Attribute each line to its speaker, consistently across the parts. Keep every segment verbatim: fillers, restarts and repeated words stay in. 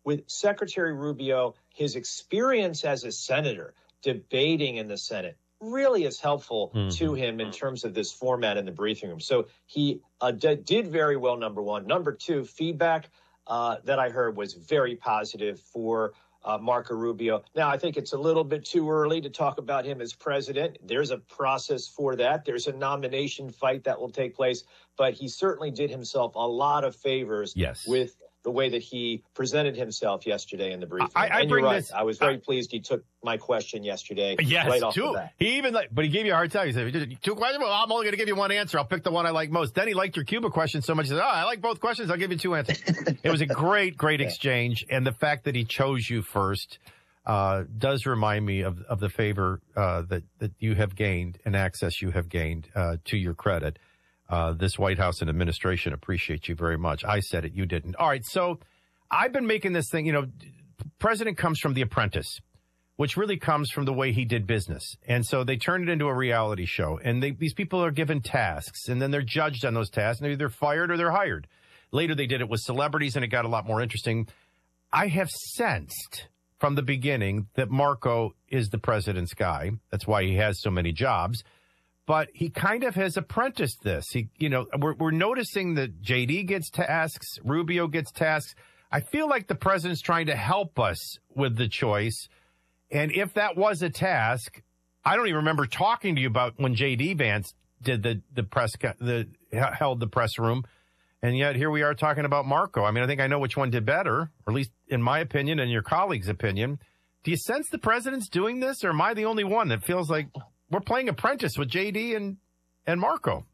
Speaker 1: with Secretary Rubio, his experience as a senator debating in the Senate really is helpful mm-hmm. to him in terms of this format in the briefing room. So he uh, d- did very well, number one. Number two, feedback uh, that I heard was very positive for uh, Marco Rubio. Now, I think it's a little bit too early to talk about him as president. There's a process for that. There's a nomination fight that will take place. But he certainly did himself a lot of favors
Speaker 2: yes.
Speaker 1: with the way that he presented himself yesterday in the briefing.
Speaker 2: I, I
Speaker 1: and
Speaker 2: bring
Speaker 1: you're right.
Speaker 2: this,
Speaker 1: I was very uh, pleased he took my question yesterday.
Speaker 2: Yes,
Speaker 1: right off
Speaker 2: two.
Speaker 1: the bat.
Speaker 2: He even like, but he gave you a hard time. He said, two questions? Well, I'm only going to give you one answer. I'll pick the one I like most. Then he liked your Cuba question so much. He said, oh, I like both questions. I'll give you two answers. It was a great, great yeah. exchange. And the fact that he chose you first uh, does remind me of, of the favor uh, that, that you have gained and access you have gained uh, to your credit. Uh, this White House and administration appreciate you very much. I said it. You didn't. All right. So I've been making this thing, you know, president comes from The Apprentice, which really comes from the way he did business. And so they turned it into a reality show. And they, these people are given tasks, and then they're judged on those tasks, and they're either fired or they're hired. Later, they did it with celebrities, and it got a lot more interesting. I have sensed from the beginning that Marco is the president's guy. That's why he has so many jobs. But he kind of has apprenticed this. He, you know, we're, we're noticing that J D gets tasks, Rubio gets tasks. I feel like the president's trying to help us with the choice. And if that was a task, I don't even remember talking to you about when J D Vance did the, the press, the held the press room. And yet here we are talking about Marco. I mean, I think I know which one did better, or at least in my opinion and your colleague's opinion. Do you sense the president's doing this, or am I the only one that feels like we're playing apprentice with J D and, and Marco?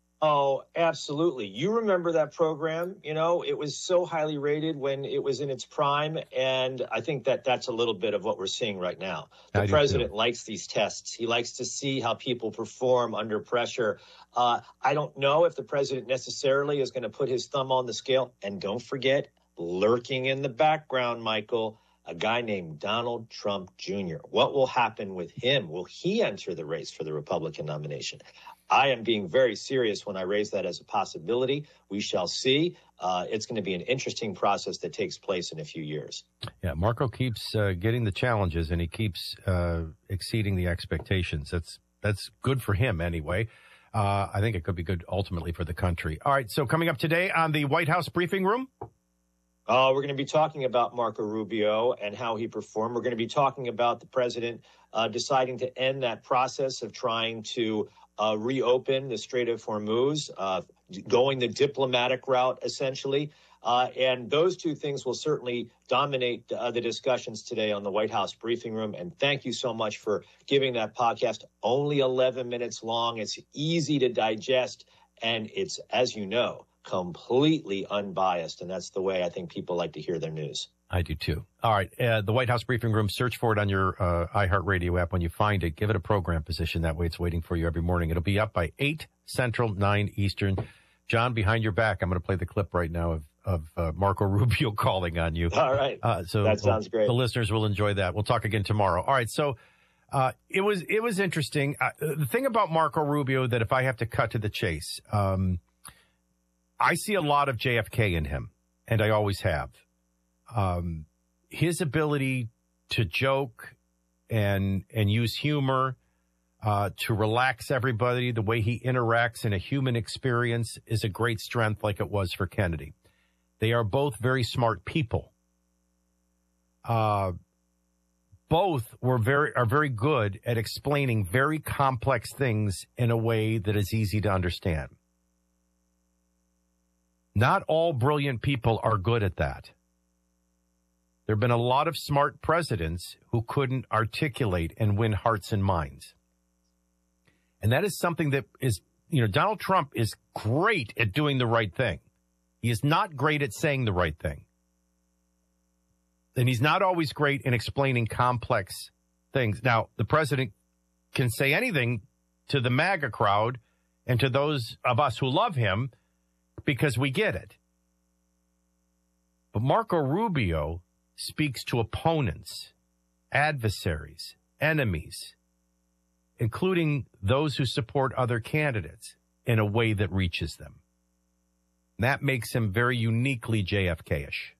Speaker 1: Oh, absolutely. You remember that program, you know, it was so highly rated when it was in its prime. And I think that that's a little bit of what we're seeing right now. The president likes these tests. He likes to see how people perform under pressure. Uh, I don't know if the president necessarily is going to put his thumb on the scale. And don't forget, lurking in the background, Michael, a guy named Donald Trump Junior What will happen with him? Will he enter the race for the Republican nomination? I am being very serious when I raise that as a possibility. We shall see. Uh, it's going to be an interesting process that takes place in a few years.
Speaker 2: Yeah, Marco keeps uh, getting the challenges, and he keeps uh, exceeding the expectations. That's that's good for him anyway. Uh, I think it could be good ultimately for the country. All right, so coming up today on the White House briefing room.
Speaker 1: Uh, we're going to be talking about Marco Rubio and how he performed. We're going to be talking about the president uh, deciding to end that process of trying to uh, reopen the Strait of Hormuz, uh, going the diplomatic route, essentially. Uh, and those two things will certainly dominate uh, the discussions today on the White House briefing room. And thank you so much for giving that podcast only eleven minutes long. It's easy to digest, and it's, as you know, completely unbiased. And that's the way I think people like to hear their news.
Speaker 2: I do, too. All right. Uh, the White House briefing room, search for it on your uh, iHeartRadio app. When you find it, give it a program position. That way it's waiting for you every morning. It'll be up by eight Central, nine Eastern. John, behind your back, I'm going to play the clip right now of, of uh, Marco Rubio calling on you.
Speaker 1: All right.
Speaker 2: Uh, so
Speaker 1: that sounds great.
Speaker 2: The listeners will enjoy that. We'll talk again tomorrow. All right. So uh, it was it was interesting. Uh, the thing about Marco Rubio that if I have to cut to the chase, um, I see a lot of J F K in him, and I always have. Um, his ability to joke and and use humor, uh, to relax everybody, the way he interacts in a human experience is a great strength like it was for Kennedy. They are both very smart people. Uh, both were very are very good at explaining very complex things in a way that is easy to understand. Not all brilliant people are good at that. There have been a lot of smart presidents who couldn't articulate and win hearts and minds. And that is something that is, you know, Donald Trump is great at doing the right thing. He is not great at saying the right thing. And he's not always great in explaining complex things. Now, the president can say anything to the MAGA crowd and to those of us who love him because we get it. But Marco Rubio speaks to opponents, adversaries, enemies, including those who support other candidates in a way that reaches them. That makes him very uniquely J F K-ish.